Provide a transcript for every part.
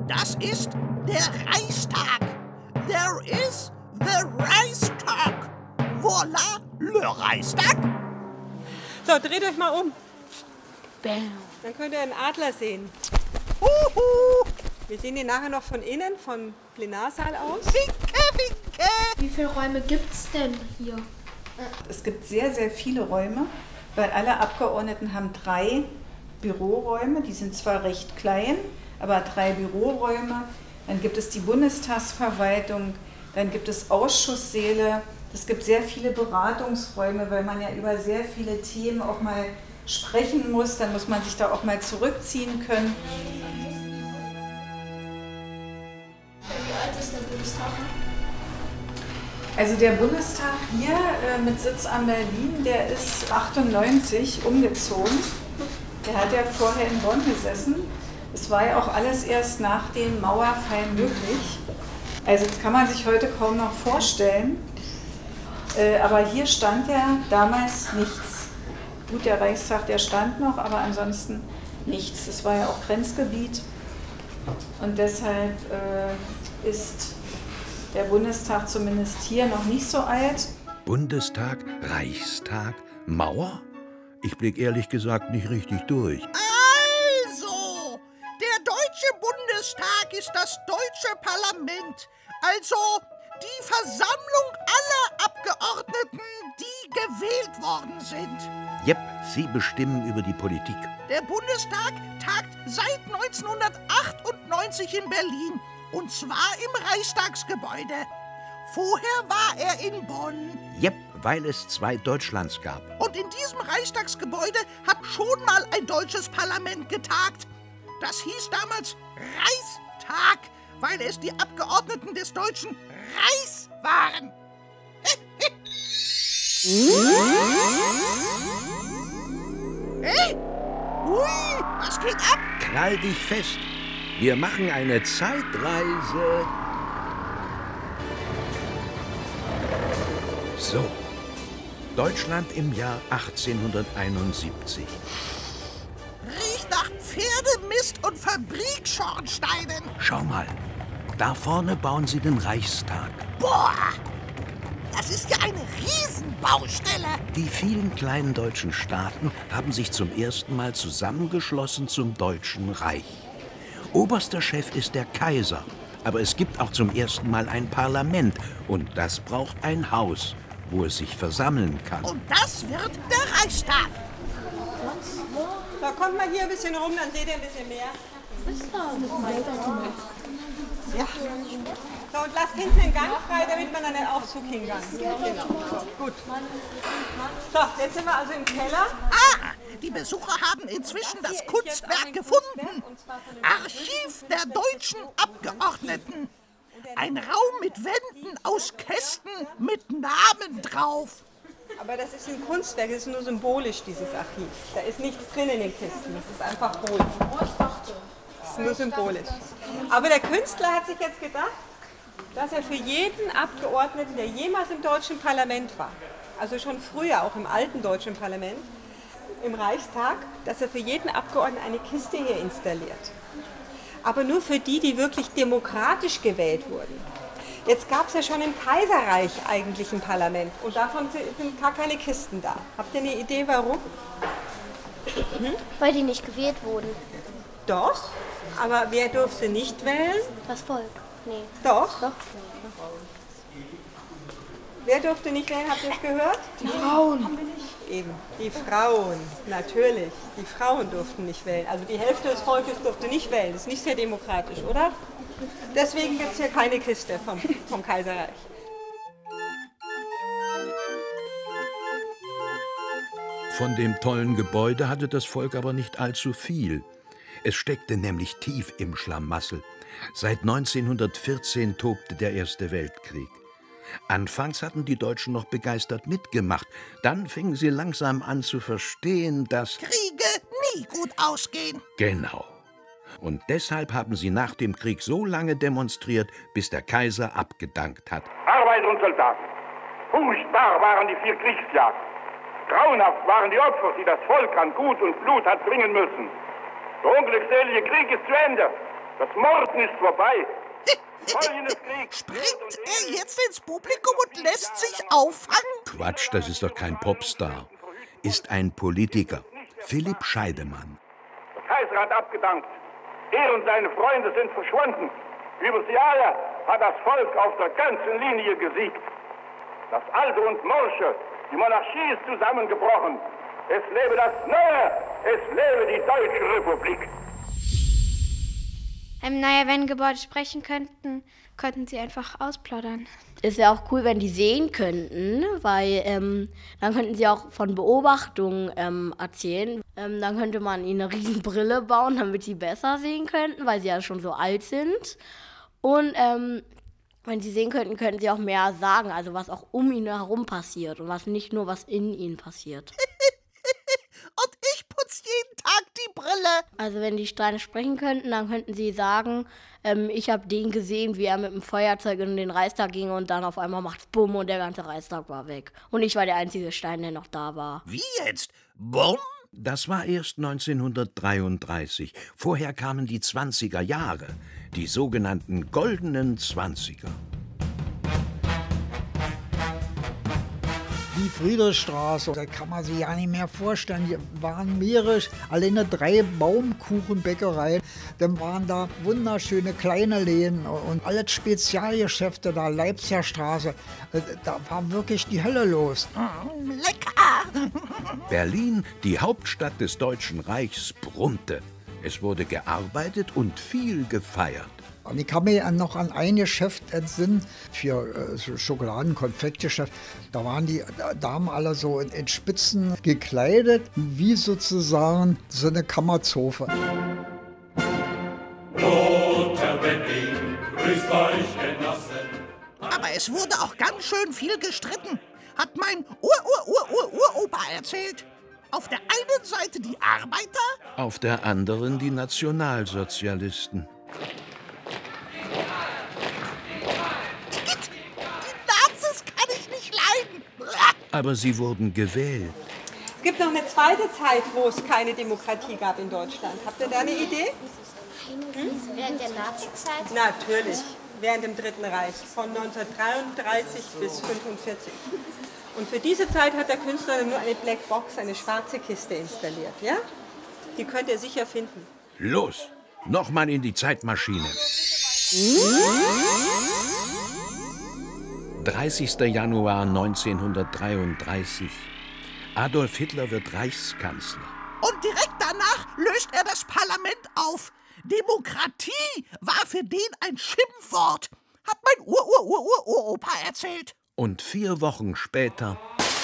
Das ist der Reichstag. There is the Reichstag. Voilà, le Reichstag. So, dreht euch mal um. Bam. Dann könnt ihr einen Adler sehen. Huhu. Wir sehen ihn nachher noch von innen, vom Plenarsaal aus. Winke, winke. Wie viele Räume gibt's denn hier? Es gibt sehr, sehr viele Räume, weil alle Abgeordneten haben 3 Büroräume. Die sind zwar recht klein, aber 3 Büroräume. Dann gibt es die Bundestagsverwaltung, dann gibt es Ausschusssäle. Es gibt sehr viele Beratungsräume, weil man ja über sehr viele Themen auch mal sprechen muss. Dann muss man sich da auch mal zurückziehen können. Wie alt ist der Bundestag? Also der Bundestag hier mit Sitz an Berlin, der ist 98 umgezogen. Der hat ja vorher in Bonn gesessen. Es war ja auch alles erst nach dem Mauerfall möglich. Also das kann man sich heute kaum noch vorstellen. Aber hier stand ja damals nichts. Gut, der Reichstag, der stand noch, aber ansonsten nichts. Es war ja auch Grenzgebiet. Und deshalb ist der Bundestag zumindest hier noch nicht so alt. Bundestag, Reichstag, Mauer? Ich blick ehrlich gesagt nicht richtig durch. Also, der Deutsche Bundestag ist das deutsche Parlament. Also die Versammlung aller Abgeordneten, die gewählt worden sind. Jep, Sie bestimmen über die Politik. Der Bundestag tagt seit 1998 in Berlin. Und zwar im Reichstagsgebäude. Vorher war er in Bonn. Jep, weil es 2 Deutschlands gab. Und in diesem Reichstagsgebäude hat schon mal ein deutsches Parlament getagt. Das hieß damals Reichstag, weil es die Abgeordneten des Deutschen Reichs waren. Hey! Hui, was geht ab? Krall dich fest. Wir machen eine Zeitreise. So, Deutschland im Jahr 1871. Riecht nach Pferdemist und Fabrikschornsteinen. Schau mal, da vorne bauen sie den Reichstag. Boah, das ist ja eine Riesenbaustelle. Die vielen kleinen deutschen Staaten haben sich zum ersten Mal zusammengeschlossen zum Deutschen Reich. Oberster Chef ist der Kaiser, aber es gibt auch zum ersten Mal ein Parlament und das braucht ein Haus, wo es sich versammeln kann. Und das wird der Reichstag. Da kommt mal hier ein bisschen rum, dann seht ihr ein bisschen mehr. Ja. So, und lasst hinten den Gang frei, damit man an den Aufzug hingeht. Genau. Gut. So, jetzt sind wir also im Keller. Ah, die Besucher haben inzwischen das Kunstwerk gefunden. Archiv der deutschen Abgeordneten. Ein Raum mit Wänden aus Kästen mit Namen drauf. Aber das ist ein Kunstwerk, das ist nur symbolisch, dieses Archiv. Da ist nichts drin in den Kisten, das ist einfach Gold. Das ist nur symbolisch. Aber der Künstler hat sich jetzt gedacht, dass er für jeden Abgeordneten, der jemals im deutschen Parlament war, also schon früher auch im alten deutschen Parlament, im Reichstag, dass er für jeden Abgeordneten eine Kiste hier installiert. Aber nur für die, die wirklich demokratisch gewählt wurden. Jetzt gab es ja schon im Kaiserreich eigentlich ein Parlament und davon sind gar keine Kisten da. Habt ihr eine Idee, warum? Weil die nicht gewählt wurden. Doch, aber wer durfte nicht wählen? Das Volk. Nee. Doch. Doch. Wer durfte nicht wählen, habt ihr es gehört? Die Frauen. Eben, die Frauen, natürlich. Die Frauen durften nicht wählen. Also die Hälfte des Volkes durfte nicht wählen. Das ist nicht sehr demokratisch, oder? Deswegen gibt es hier keine Kiste vom Kaiserreich. Von dem tollen Gebäude hatte das Volk aber nicht allzu viel. Es steckte nämlich tief im Schlamassel. Seit 1914 tobte der Erste Weltkrieg. Anfangs hatten die Deutschen noch begeistert mitgemacht. Dann fingen sie langsam an zu verstehen, dass Kriege nie gut ausgehen. Genau. Und deshalb haben sie nach dem Krieg so lange demonstriert, bis der Kaiser abgedankt hat. Arbeiter und Soldaten, furchtbar waren die 4 Kriegsjahre. Grauenhaft waren die Opfer, die das Volk an Gut und Blut hat bringen müssen. Der unglückselige Krieg ist zu Ende. Das Morden ist vorbei. Folgendes Krieg. Springt er jetzt ins Publikum und lässt sich auffangen? Quatsch, das ist doch kein Popstar. Ist ein Politiker. Philipp Scheidemann. Der Kaiser hat abgedankt. Er und seine Freunde sind verschwunden. Über die Jahre hat das Volk auf der ganzen Linie gesiegt. Das Alte und Morsche, die Monarchie ist zusammengebrochen. Es lebe das Neue, es lebe die Deutsche Republik. Naja, wenn Gebäude sprechen könnten, könnten sie einfach ausplaudern. Ist ja auch cool, wenn die sehen könnten, weil dann könnten sie auch von Beobachtungen erzählen. Dann könnte man ihnen eine riesen Brille bauen, damit sie besser sehen könnten, weil sie ja schon so alt sind. Und wenn sie sehen könnten, könnten sie auch mehr sagen, also was auch um ihn herum passiert und was nicht nur was in ihnen passiert. Und ich putze jeden Tag die Brille. Also wenn die Steine sprechen könnten, dann könnten sie sagen, ich habe den gesehen, wie er mit dem Feuerzeug in den Reichstag ging und dann auf einmal macht's Bumm und der ganze Reichstag war weg. Und ich war der einzige Stein, der noch da war. Wie jetzt? Bumm? Das war erst 1933. Vorher kamen die 20er Jahre, die sogenannten goldenen 20er. Die Friedrichstraße, da kann man sich ja nicht mehr vorstellen. Hier waren mehrere, alleine 3 Baumkuchenbäckereien. Dann waren da wunderschöne kleine Läden und alles Spezialgeschäfte da, Leipziger Straße. Da war wirklich die Hölle los. Lecker! Berlin, die Hauptstadt des Deutschen Reichs, brummte. Es wurde gearbeitet und viel gefeiert. Und ich kann mich noch an ein Geschäft entsinnen, für Schokoladen-, Konfektgeschäft. Da waren die Damen alle so in Spitzen gekleidet, wie sozusagen so eine Kammerzofe. Roter Wedding, grüßt euch Genossen. Aber es wurde auch ganz schön viel gestritten, hat mein Uropa erzählt. Auf der einen Seite die Arbeiter, Auf der anderen die Nationalsozialisten. Aber sie wurden gewählt. Es gibt noch eine zweite Zeit, wo es keine Demokratie gab in Deutschland. Habt ihr da eine Idee? Während der Nazizeit? Natürlich, während dem Dritten Reich, von 1933 bis 1945. Und für diese Zeit hat der Künstler nur eine Blackbox, eine schwarze Kiste installiert. Ja? Die könnt ihr sicher finden. Los, nochmal in die Zeitmaschine. 30. Januar 1933. Adolf Hitler wird Reichskanzler. und direkt danach löst er das Parlament auf. Demokratie war für den ein Schimpfwort, hat mein Uropa erzählt. Und 4 Wochen später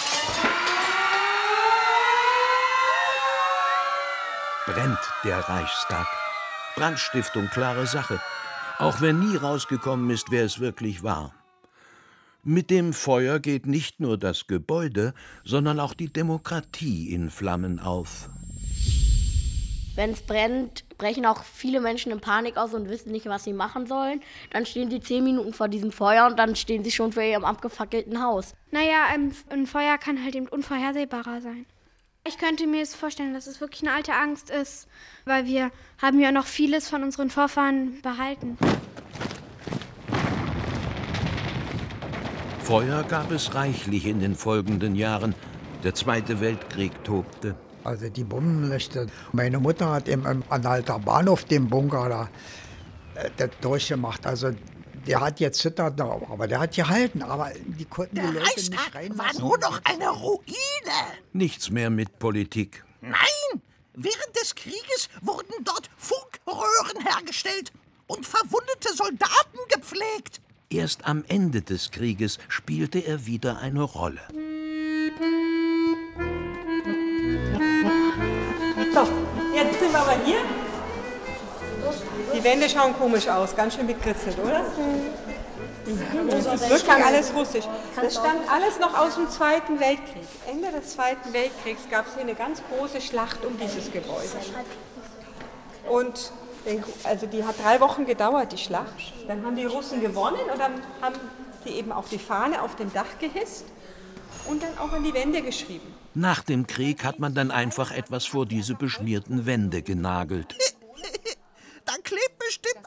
brennt der Reichstag. Brandstiftung, klare Sache. Auch wenn nie rausgekommen ist, wer es wirklich war. Mit dem Feuer geht nicht nur das Gebäude, sondern auch die Demokratie in Flammen auf. Wenn es brennt, brechen auch viele Menschen in Panik aus und wissen nicht, was sie machen sollen. Dann stehen sie 10 Minuten vor diesem Feuer und dann stehen sie schon vor ihrem abgefackelten Haus. Naja, ein Feuer kann halt eben unvorhersehbarer sein. Ich könnte mir jetzt vorstellen, dass es wirklich eine alte Angst ist, weil wir haben ja noch vieles von unseren Vorfahren behalten. Feuer gab es reichlich in den folgenden Jahren. Der Zweite Weltkrieg tobte. Also die Bombenlichter. Meine Mutter hat im Anhalter Bahnhof den Bunker da durchgemacht. Also der hat jetzt zittert, aber der hat gehalten. Aber die konnten die Leute nicht Reichstag reinlassen. war nur noch eine Ruine. Nichts mehr mit Politik. Nein, während des Krieges wurden dort Funkröhren hergestellt und verwundete Soldaten gepflegt. Erst am Ende des Krieges spielte er wieder eine Rolle. So, jetzt sind wir aber hier. Die Wände schauen komisch aus, ganz schön bekritzelt, oder? Das ist wirklich alles russisch. Das stammt alles noch aus dem Zweiten Weltkrieg. Ende des Zweiten Weltkriegs gab es hier eine ganz große Schlacht um dieses Gebäude. Und also die hat 3 Wochen gedauert, die Schlacht. Dann haben die Russen gewonnen und dann haben sie eben auch die Fahne auf dem Dach gehisst und dann auch an die Wände geschrieben. Nach dem Krieg hat man dann einfach etwas vor diese beschmierten Wände genagelt. Da klebt bestimmt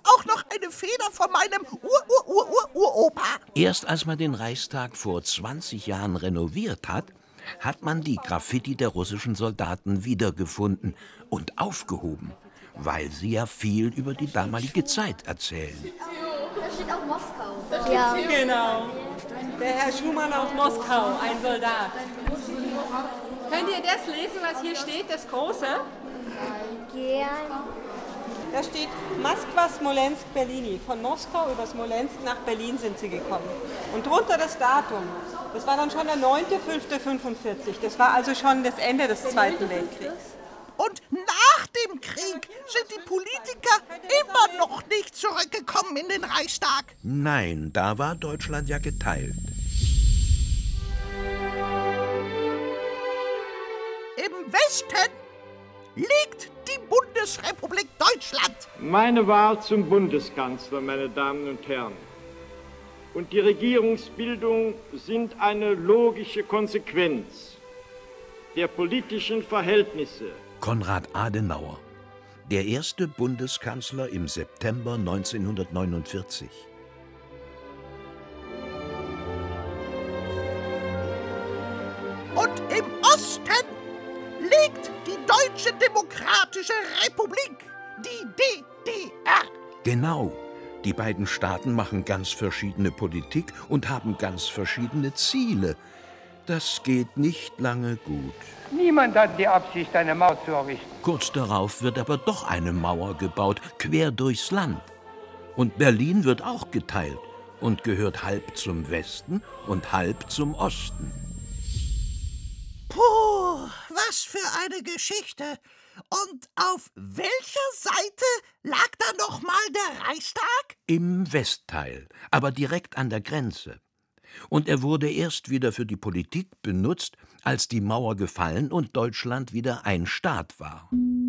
goldene Feder von meinem Uropa. Erst als man den Reichstag vor 20 Jahren renoviert hat, hat man die Graffiti der russischen Soldaten wiedergefunden und aufgehoben, weil sie ja viel über die damalige Zeit erzählen. Da steht auch Moskau. Ja. Genau. Der Herr Schumann aus Moskau, ein Soldat. Könnt ihr das lesen, was hier steht, das Große? Gern. Da steht Moskwa, Smolensk, Berlini. Von Moskau über Smolensk nach Berlin sind sie gekommen. Und drunter das Datum. Das war dann schon der 9.5.45. Das war also schon das Ende des Zweiten Weltkriegs. Und nach dem Krieg sind die Politiker immer noch nicht zurückgekommen in den Reichstag. Nein, da war Deutschland ja geteilt. Im Westen liegt die Bundesrepublik Deutschland. Meine Wahl zum Bundeskanzler, meine Damen und Herren, und die Regierungsbildung sind eine logische Konsequenz der politischen Verhältnisse. Konrad Adenauer, der erste Bundeskanzler im September 1949. Und im Osten liegt die Deutsche Demokratische Republik, die DDR. Genau, die beiden Staaten machen ganz verschiedene Politik und haben ganz verschiedene Ziele. Das geht nicht lange gut. Niemand hat die Absicht, eine Mauer zu errichten. Kurz darauf wird aber doch eine Mauer gebaut, quer durchs Land. Und Berlin wird auch geteilt und gehört halb zum Westen und halb zum Osten. Puh, was für eine Geschichte. Und auf welcher Seite lag da noch mal der Reichstag? Im Westteil, aber direkt an der Grenze. Und er wurde erst wieder für die Politik benutzt, als die Mauer gefallen und Deutschland wieder ein Staat war.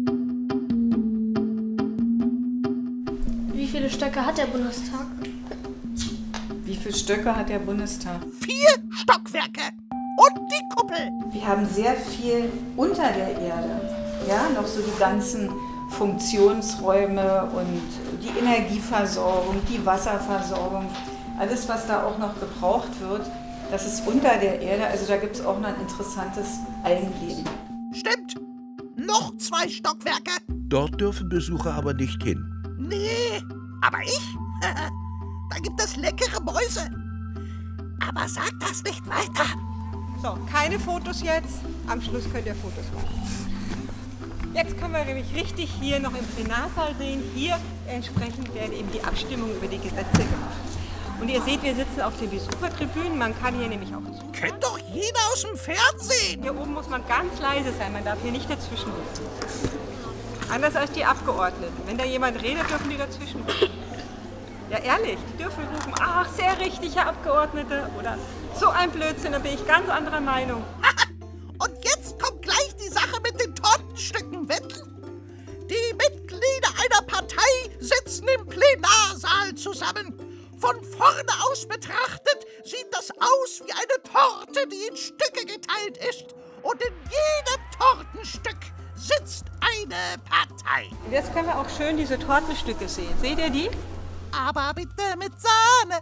Wie viele Stöcke hat der Bundestag? Wie viele Stöcke hat der Bundestag? 4 Stockwerke und die Kuppel. Wir haben sehr viel unter der Erde. Ja, noch so die ganzen Funktionsräume und die Energieversorgung, die Wasserversorgung. Alles, was da auch noch gebraucht wird, das ist unter der Erde. Also da gibt es auch noch ein interessantes Algenleben. Stimmt. Noch 2 Stockwerke. Dort dürfen Besucher aber nicht hin. Nee, aber ich? Da gibt es leckere Mäuse. Aber sag das nicht weiter. So, keine Fotos jetzt. Am Schluss könnt ihr Fotos machen. Jetzt können wir nämlich richtig hier noch im Plenarsaal sehen. Hier entsprechend werden eben die Abstimmungen über die Gesetze gemacht. Und ihr seht, wir sitzen auf den Besuchertribünen. Man kann hier nämlich auch zuhören. Kennt doch jeder aus dem Fernsehen. Hier oben muss man ganz leise sein. Man darf hier nicht dazwischen rufen. Anders als die Abgeordneten. Wenn da jemand redet, dürfen die dazwischen rufen. Ja, ehrlich, die dürfen rufen, ach, sehr richtig, Herr Abgeordnete. Oder so ein Blödsinn, da bin ich ganz anderer Meinung. Und jetzt kommt gleich die Sache mit den Tortenstücken, wetten? Die Mitglieder einer Partei sitzen im Plenarsaal zusammen. Von vorne aus betrachtet sieht das aus wie eine Torte, die in Stücke geteilt ist. Und in jedem Tortenstück sitzt eine Partei. Und jetzt können wir auch schön diese Tortenstücke sehen. Seht ihr die? Aber bitte mit Sahne.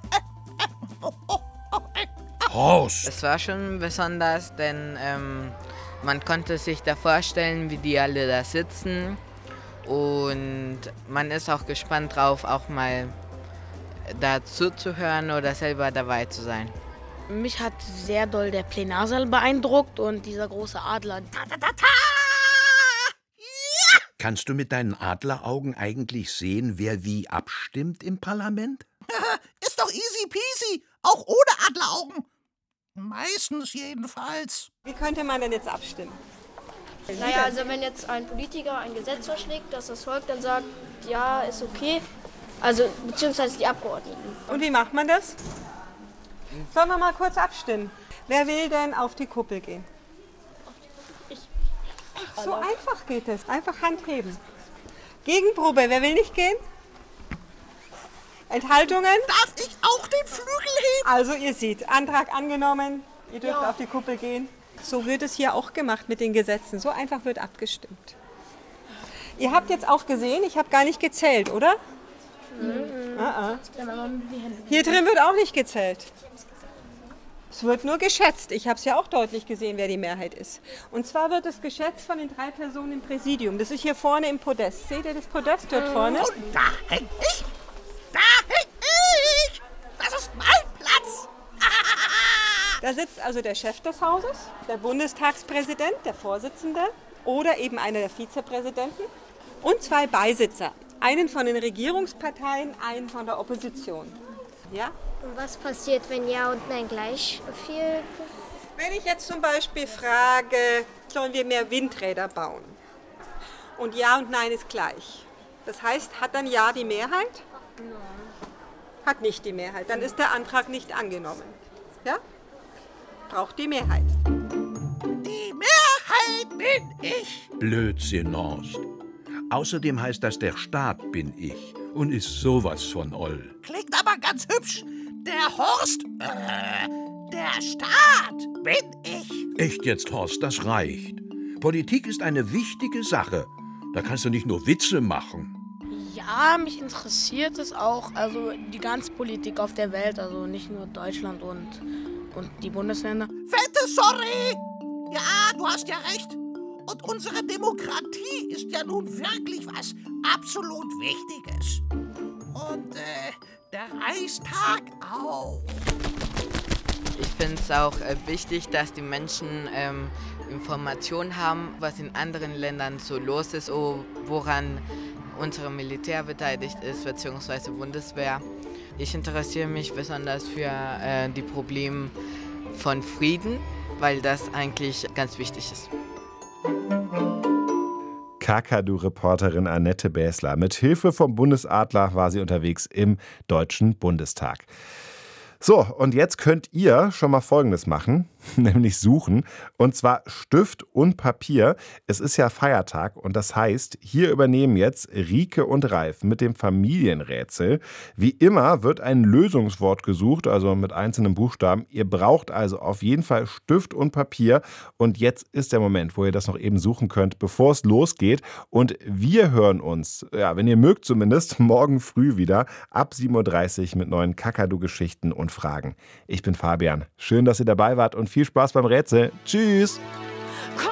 Horst! Es war schon besonders, denn man konnte sich da vorstellen, wie die alle da sitzen. Und man ist auch gespannt drauf, auch mal da zuzuhören oder selber dabei zu sein. Mich hat sehr doll der Plenarsaal beeindruckt und dieser große Adler. Kannst du mit deinen Adleraugen eigentlich sehen, wer wie abstimmt im Parlament? Ist doch easy peasy, auch ohne Adleraugen. Meistens jedenfalls. Wie könnte man denn jetzt abstimmen? Naja, also wenn jetzt ein Politiker ein Gesetz vorschlägt, dass das Volk dann sagt, ja, ist okay, also beziehungsweise die Abgeordneten. Und wie macht man das? Sollen wir mal kurz abstimmen? Wer will denn auf die Kuppel gehen? So einfach geht es. Einfach Hand heben. Gegenprobe, wer will nicht gehen? Enthaltungen? Darf ich auch den Flügel heben? Also ihr seht, Antrag angenommen, ihr dürft auf die Kuppel gehen. So wird es hier auch gemacht mit den Gesetzen. So einfach wird abgestimmt. Ihr habt jetzt auch gesehen, ich habe gar nicht gezählt, oder? Mhm. Hier drin wird auch nicht gezählt. Es wird nur geschätzt. Ich habe es ja auch deutlich gesehen, wer die Mehrheit ist. Und zwar wird es geschätzt von den 3 Personen im Präsidium. Das ist hier vorne im Podest. Seht ihr das Podest dort vorne? Und da häng ich! Da häng ich! Das ist mein Platz! Da sitzt also der Chef des Hauses, der Bundestagspräsident, der Vorsitzende oder eben einer der Vizepräsidenten und 2 Beisitzer. Einen von den Regierungsparteien, einen von der Opposition. Ja? Und was passiert, wenn Ja und Nein gleich viel? Wenn ich jetzt zum Beispiel frage, sollen wir mehr Windräder bauen? Und Ja und Nein ist gleich. Das heißt, hat dann Ja die Mehrheit? Nein. Hat nicht die Mehrheit. Dann ist der Antrag nicht angenommen. Ja? Braucht die Mehrheit. Die Mehrheit bin ich! Blödsinn, Horst. Außerdem heißt das, der Staat bin ich und ist sowas von oll. Klingt aber ganz hübsch. Der Horst, der Staat bin ich. Echt jetzt, Horst, das reicht. Politik ist eine wichtige Sache. Da kannst du nicht nur Witze machen. Ja, mich interessiert es auch, also die ganze Politik auf der Welt, also nicht nur Deutschland und die Bundesländer. Fette Sorry! Ja, du hast ja recht. Und unsere Demokratie ist ja nun wirklich was absolut Wichtiges. Und der Reichstag auch. Ich finde es auch wichtig, dass die Menschen Informationen haben, was in anderen Ländern so los ist, woran unser Militär beteiligt ist, beziehungsweise Bundeswehr. Ich interessiere mich besonders für die Probleme von Frieden, weil das eigentlich ganz wichtig ist. Kakadu-Reporterin Annette Bäßler. Mit Hilfe vom Bundesadler war sie unterwegs im Deutschen Bundestag. So, und jetzt könnt ihr schon mal Folgendes machen, nämlich suchen, und zwar Stift und Papier. Es ist ja Feiertag und das heißt, hier übernehmen jetzt Rike und Ralf mit dem Familienrätsel. Wie immer wird ein Lösungswort gesucht, also mit einzelnen Buchstaben. Ihr braucht also auf jeden Fall Stift und Papier und jetzt ist der Moment, wo ihr das noch eben suchen könnt, bevor es losgeht. Und wir hören uns, ja, wenn ihr mögt zumindest, morgen früh wieder ab 7:30 Uhr mit neuen Kakadu-Geschichten und Fragen. Ich bin Fabian. Schön, dass ihr dabei wart und viel Spaß beim Rätsel. Tschüss!